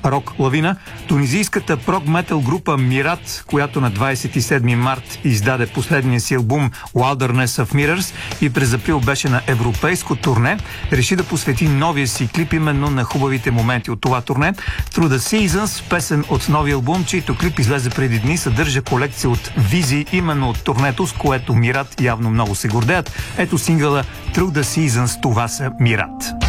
рок лавина, тунизийската прог-метал група Мират, която на 27 март издаде последния си албум Wilderness of Mirrors и през април беше на европейско турне, реши да посвети новия си клип именно на хубавите моменти от това турне. Through the Seasons, песен от новия албум, чийто клип излезе преди дни, съдържа колекция от визии именно от турнето, с което Мират явно много се гордеят. Ето сингъла Through the Seasons, това са Мират.